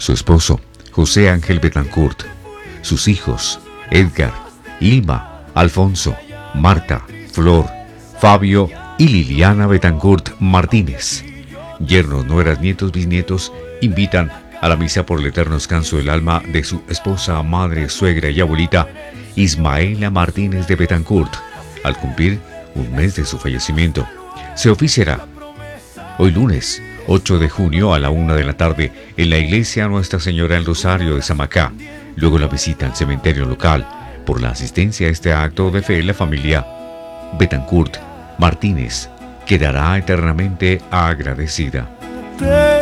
su esposo, José Ángel Betancourt, sus hijos, Edgar, Ilma, Alfonso, Marta, Flor, Fabio y Liliana Betancourt Martínez. Yernos, nueras, nietos, bisnietos invitan a la misa por el eterno descanso del alma de su esposa, madre, suegra y abuelita, Ismaela Martínez de Betancourt, al cumplir un mes de su fallecimiento. Se oficiará hoy lunes 8 de junio a la 1 de la tarde en la iglesia Nuestra Señora del Rosario de Samacá. Luego la visita al cementerio local. Por la asistencia a este acto de fe, la familia Betancourt Martínez quedará eternamente agradecida.